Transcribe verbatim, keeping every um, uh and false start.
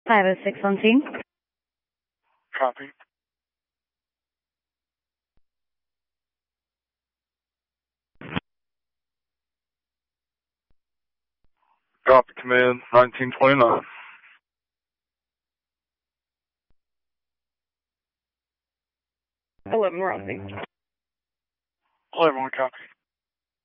five oh six on scene. Copy. Copy, command nineteen twenty-nine. eleven, we're on scene. eleven, one copy.